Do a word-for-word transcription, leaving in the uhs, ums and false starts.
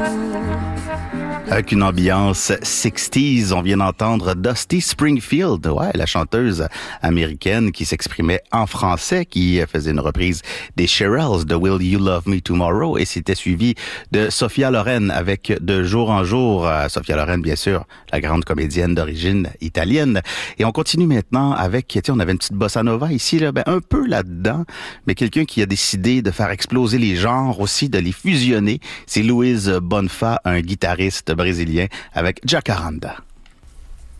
Avec une ambiance sixties, on vient d'entendre Dusty Springfield, ouais, la chanteuse américaine qui s'exprimait en français, qui faisait une reprise des Shirelles de Will You Love Me Tomorrow, et c'était suivi de Sophia Loren avec De jour en jour. Sophia Loren, bien sûr, la grande comédienne d'origine italienne. Et on continue maintenant avec, tu sais, on avait une petite bossa nova ici, là, ben, un peu là-dedans, mais quelqu'un qui a décidé de faire exploser les genres aussi, de les fusionner. C'est Luis Bonfa, un guitariste brésilien avec Jacaranda.